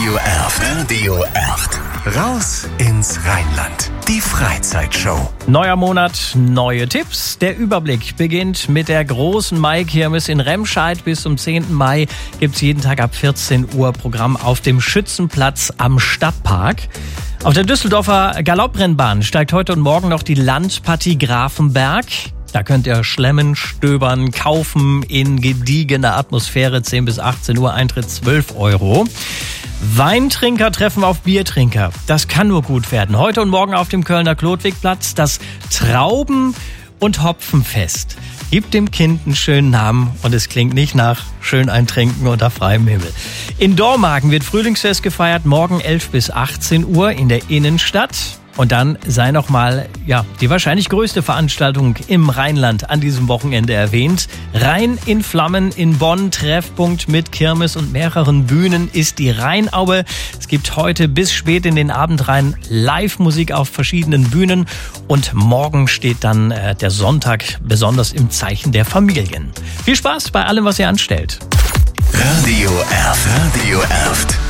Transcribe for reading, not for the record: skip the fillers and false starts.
Radio Erft. Radio Erft. Raus ins Rheinland. Die Freizeitshow. Neuer Monat, neue Tipps. Der Überblick beginnt mit der großen Maikirmes in Remscheid. Bis zum 10. Mai gibt es jeden Tag ab 14 Uhr Programm auf dem Schützenplatz am Stadtpark. Auf der Düsseldorfer Galopprennbahn steigt heute und morgen noch die Landpartie Grafenberg. Da könnt ihr schlemmen, stöbern, kaufen in gediegener Atmosphäre. 10 bis 18 Uhr, Eintritt 12 €. Weintrinker treffen auf Biertrinker. Das kann nur gut werden. Heute und morgen auf dem Kölner Klotwigplatz das Trauben- und Hopfenfest. Gibt dem Kind einen schönen Namen und es klingt nicht nach schön eintrinken unter freiem Himmel. In Dormagen wird Frühlingsfest gefeiert, morgen 11 bis 18 Uhr in der Innenstadt. Und dann sei nochmal die wahrscheinlich größte Veranstaltung im Rheinland an diesem Wochenende erwähnt. Rhein in Flammen in Bonn, Treffpunkt mit Kirmes und mehreren Bühnen ist die Rheinaue. Es gibt heute bis spät in den Abend rein Live-Musik auf verschiedenen Bühnen. Und morgen steht dann der Sonntag besonders im Zeichen der Familien. Viel Spaß bei allem, was ihr anstellt. Radio Erft. Radio Erft.